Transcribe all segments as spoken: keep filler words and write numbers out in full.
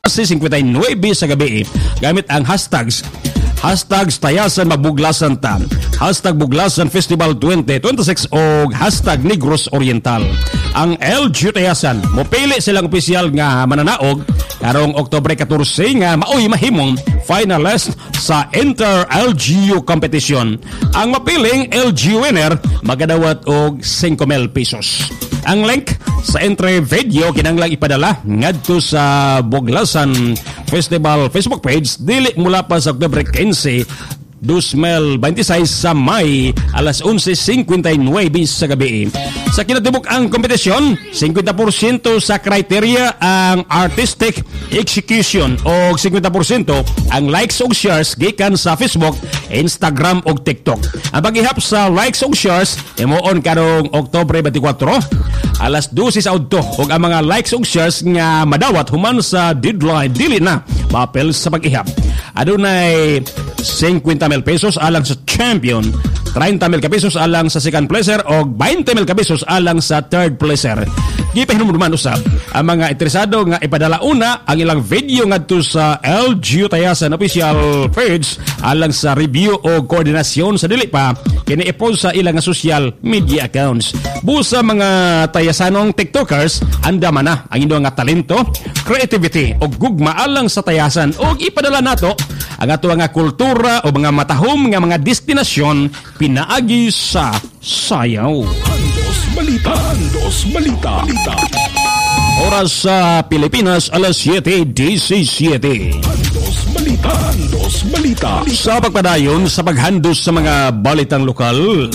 fifty-nine sa gabi gamit ang hashtags hashtags Tayasan Mabuglasan Ta, hashtag Buglasan Festival twenty twenty-six o hashtag Negros Oriental. Ang L G U Tayasan mopili silang opisyal nga mananaog karong Oktubre fourteen nga maoy mahimong finalist sa Inter-L G U competition. Ang mapiling L G U winner magadawat og five mil pesos. Ang link sa entry video kinanglang ipadala ngadto sa Buglasan Festival Facebook page dili mula pa sa Oktubre fifteen, twenty twenty-six sa May alas eleven fifty-nine sa gabi. Sa kinatibuk ang kompetisyon, fifty percent sa criteria ang artistic execution o fifty percent ang likes o shares gikan sa Facebook, Instagram o TikTok. Ang paghihap sa likes o shares imoon karong Oktubre twenty-four alas twelve sa udto ug ang mga likes o shares nga madawat human sa deadline dili na mapel sa paghihap. Adunay fifty mil pesos alang sa champion, thirty mil pesos alang sa second placer o twenty mil pesos alang sa third placer. Gipahinumduman usab ang mga interesado nga ipadala una ang ilang video ngadto sa L G U Tayasan official page alang sa review o koordinasyon sa dili pa kini i-post sa ilang social media accounts. Busa mga Tayasanong TikTokers andaman na ang inyong nga talento, creativity o gugma alang sa Tayasan o ipadala nato ang ato nga kultura o mga matahom nga mga destinasyon pinaagi sa sayaw. Andos Balita, Andos Balita. Oras sa Pilipinas alas seven seventeen. Andos Balita, Andos Balita. Sa pagpadayon sa paghandos sa mga balitang lokal,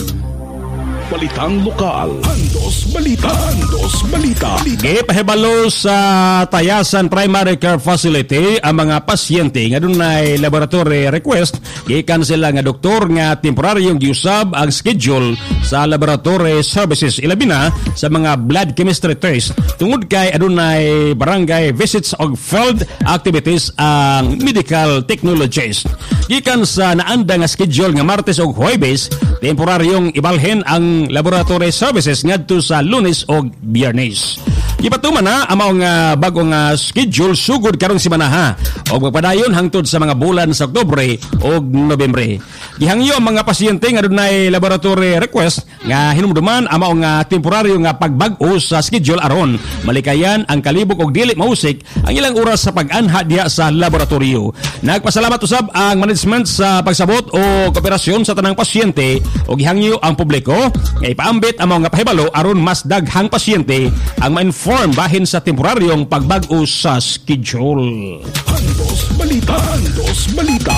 Balitang lokal. Andos Balita, Andos Balita. gipahibalo sa Tayasan Primary Care Facility ang mga pasyente nga dunay laboratory request gikan sila nga doktor nga temporaryong giusab ang schedule sa laboratory services ilabi na sa mga blood chemistry test tungod kay adunay barangay visits og field activities ang medical technologists. Gikan sa naanda nga schedule nga Martes ug Huwebes, temporaryong ibalhin ang laboratory services ngadto sa Lunes o Biyernes. Gipatuman na ang mga uh, bagong uh, schedule sugod karong semana ha o magpadayon hangtod sa mga bulan sa Oktubre o Nobyembre. Gihangyo ang mga pasyente nga dunay laboratory request nga hinumduman ang mga temporaryo nga pagbag-o sa schedule aron malikayan ang kalibok og dili mausik ang ilang oras sa pag-anha diha sa laboratorio. Nagpasalamat usab ang management sa pagsabot o kooperasyon sa tanang pasyente o gihangyo ang publiko nga ipaambit ang mga pahibalo aron mas daghang pasyente ang ma-inform bahin sa temporaryong pagbag-o sa schedule. Andos Balita, Andos Balita.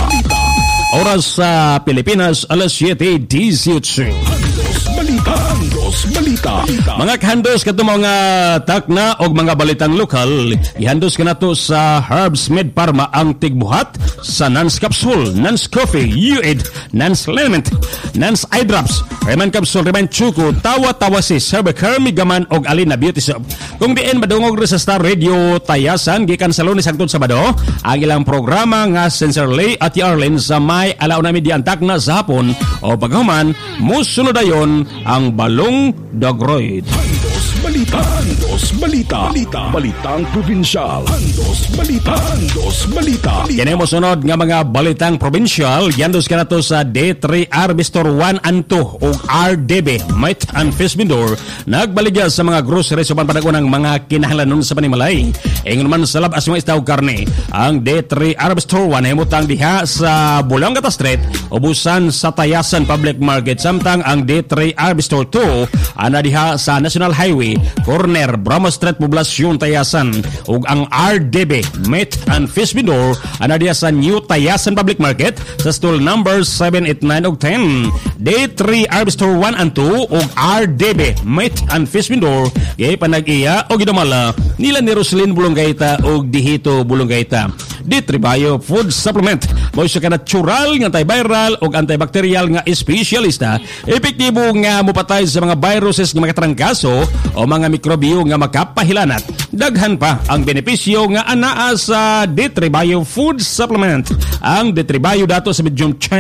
Oras sa Pilipinas alas seven eighteen. Andos Balita, Andos Balita. Mga kahandos kato mga takna og mga balitang lokal, ihandos ka nato sa Herbs Med Pharma ang tigbuhat sa Nance Capsule, Nance Coffee, U-Aid, Nance Lament, Nance Eye Drops, Reman Capsule, Reman Chuko, Tawa-Tawa si Cervicare, Migaman og Alina Beauty Soap. Kung diin madungog sa Star Radio Tayasan gikan sa Lunes hangtod Sabado ang ilang programa nga Sincerely at Arlen sa may alaw na media takna sa hapon o paghuman musunod ayon ang Balong Dagroid. Andos Balita, Andos Balita. Balita. Balitang probinsyal. Andos Balita, Andos Balita. Kini mo sunod nga mga balitang probinsyal, yandos ka na to sa D three Arbistor one and two o R D B, Meat and Fish Vendor, nagbaligya sa mga groceries sa panpadagunang mga kinahanglanon sa panimalay. Ingon man sa labas mga istaw karne, ang D three Arbistor one ay mutang diha sa Bulangata Street, ubusan sa Tayasan Public Market, samtang ang D three Arbistor two ana diha sa National Highway, corner Brahma Street, Poblasyon Tayasan, ug ang R D B, Meat and Fish Vendor, ana diha sa New Tayasan Public Market sa stall number seven, eight, nine ug ten. D three Arbistor one and two ug R D B, Meat and Fish Vendor, gay panag-iya o gidamala nila ni Roslyn Bulonggaita ug Dihito Bulonggaita. D three Bio Food Supplement, mo siya ka natural nga antiviral ug antibacterial nga espesyalista, epektibo nga mopatay sa mga viruses nga makatrangkaso o mga mikrobyo nga makapahilanat. Daghan pa ang benepisyo nga anaa sa D three Bio Food Supplement. Ang D three Bio dato sa medium chain